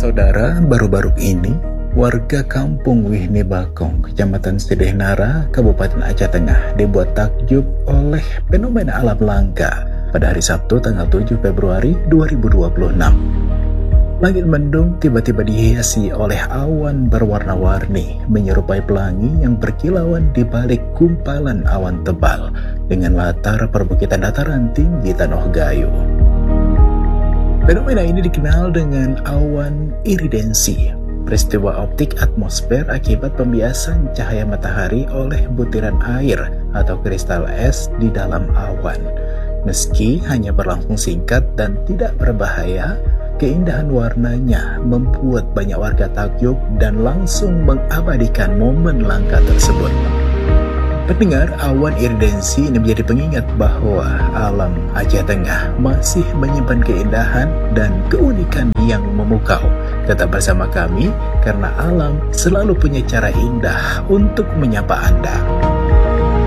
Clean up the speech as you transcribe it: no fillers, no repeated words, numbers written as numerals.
Saudara, baru-baru ini, warga kampung Wihne Bakong, Kecamatan Sidehnara, Kabupaten Aceh Tengah dibuat takjub oleh fenomena alam langka pada hari Sabtu tanggal 7 Februari 2026. Langit mendung tiba-tiba dihiasi oleh awan berwarna-warni menyerupai pelangi yang berkilauan di balik gumpalan awan tebal dengan latar perbukitan dataran tinggi Tanoh Gayo. Fenomena ini dikenal dengan awan iridensi, peristiwa optik atmosfer akibat pembiasan cahaya matahari oleh butiran air atau kristal es di dalam awan. Meski hanya berlangsung singkat dan tidak berbahaya, keindahan warnanya membuat banyak warga takjub dan langsung mengabadikan momen langka tersebut. Pendengar, awan iridensi ini menjadi pengingat bahwa alam Aceh Tengah masih menyimpan keindahan dan keunikan yang memukau. Tetap bersama kami, karena alam selalu punya cara indah untuk menyapa Anda.